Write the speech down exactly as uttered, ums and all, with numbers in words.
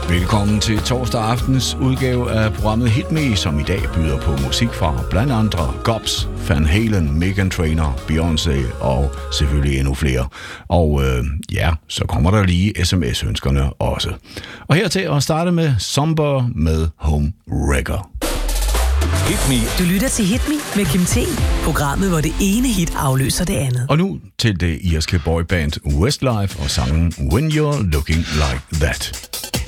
Velkommen til torsdag aftens udgave af programmet Hit Me, som i dag byder på musik fra blandt andre Gops, Van Halen, Meghan Trainor, Beyoncé og selvfølgelig endnu flere. Og øh, ja, så kommer der lige sms-ønskerne også. Og her til at starte med Somber med Home Wrecker. Hit Me. Du lytter til Hit Me med Kim T. Programmet, hvor det ene hit afløser det andet. Og nu til det irske boyband Westlife og sangen When You're Looking Like That.